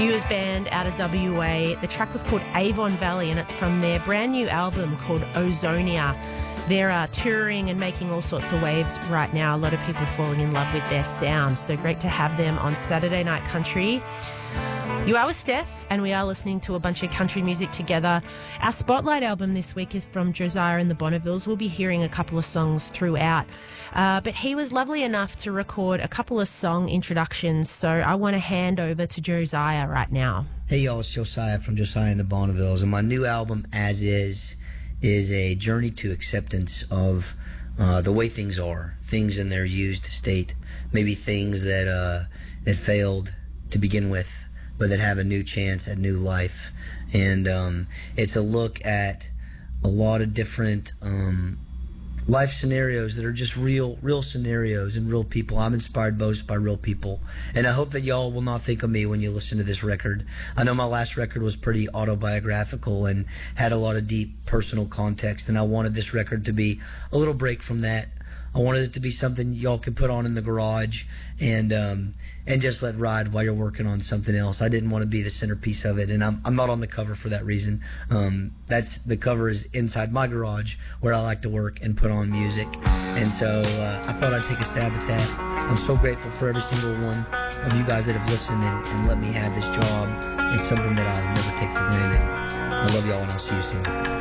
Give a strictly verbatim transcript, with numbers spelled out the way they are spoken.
Newest band out of W A. The track was called Avon Valley, and it's from their brand new album called Ozonia. They're uh, touring and making all sorts of waves right now. A lot of people falling in love with their sound. So great to have them on Saturday Night Country. You are with Steph, and we are listening to a bunch of country music together. Our Spotlight album this week is from Josiah and the Bonnevilles. We'll be hearing a couple of songs throughout. Uh, but he was lovely enough to record a couple of song introductions, so I want to hand over to Josiah right now. Hey y'all, it's Josiah from Josiah and the Bonnevilles, and my new album, As Is, is a journey to acceptance of uh, the way things are, things in their used state, maybe things that uh, that failed to begin with, but that have a new chance at new life. And um, it's a look at a lot of different um, life scenarios that are just real real scenarios and real people. I'm inspired most by real people, and I hope that y'all will not think of me when you listen to this record. I know my last record was pretty autobiographical and had a lot of deep personal context, and I wanted this record to be a little break from that. I wanted it to be something y'all could put on in the garage and um, and just let ride while you're working on something else. I didn't want to be the centerpiece of it, and I'm I'm not on the cover for that reason. Um, that's the cover is inside my garage where I like to work and put on music, and so uh, I thought I'd take a stab at that. I'm so grateful for every single one of you guys that have listened and, and let me have this job. It's something that I'll never take for granted. I love y'all, and I'll see you soon.